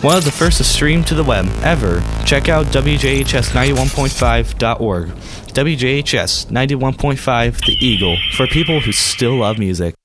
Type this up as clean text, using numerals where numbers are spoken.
One of the first to stream to the web ever. Check out WJHS91.5.org. WJHS 91.5 The Eagle, for people who still love music.